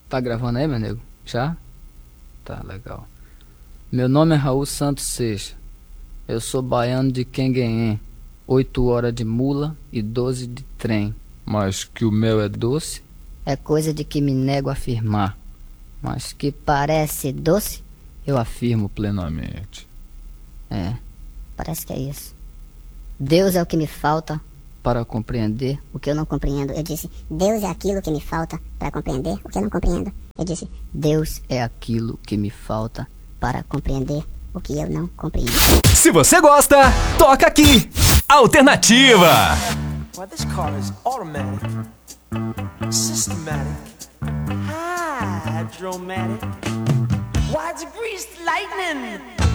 Tá gravando aí, meu nego? Já? Tá, legal. Meu nome é Raul Santos Seixas. Eu sou baiano de Quenguém. 8 horas de mula e 12 de trem. Mas que o mel é doce? É coisa de que me nego a afirmar. Mas que parece doce, eu afirmo plenamente. É, parece que é isso. Deus é o que me falta para compreender o que eu não compreendo. Eu disse, Deus é aquilo que me falta para compreender o que eu não compreendo. Eu disse, Deus é aquilo que me falta para compreender o que eu não compreendo. Se você gosta, toca aqui. Alternativa. Well, this car is automatic, systematic, hydromatic. Why, it's greased lightning.